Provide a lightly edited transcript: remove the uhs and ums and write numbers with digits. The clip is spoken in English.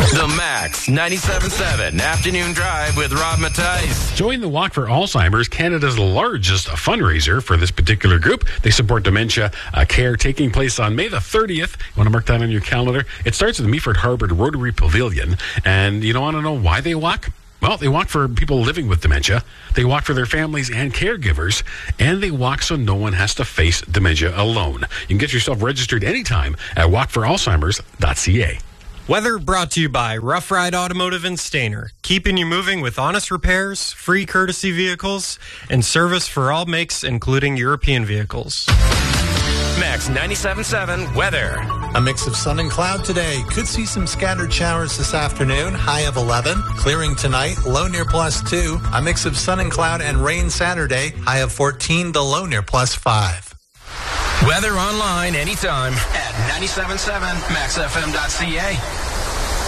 The Max 97.7 Afternoon Drive with Rob Matthijs. Join the Walk for Alzheimer's, Canada's largest fundraiser for this particular group. They support dementia care, taking place on May the 30th. You want to mark that on your calendar? It starts at the Meaford Harbour Rotary Pavilion. And you don't want to know why they walk? Well, they walk for people living with dementia. They walk for their families and caregivers. And they walk so no one has to face dementia alone. You can get yourself registered anytime at walkforalzheimers.ca. Weather brought to you by Rough Ride Automotive and Stainer, keeping you moving with honest repairs, free courtesy vehicles, and service for all makes, including European vehicles. Max 97.7 weather. A mix of sun and cloud today. Could see some scattered showers this afternoon. High of 11. Clearing tonight. Low near +2. A mix of sun and cloud and rain Saturday. High of 14. The low near +5. Weather online anytime at 97.7maxfm.ca.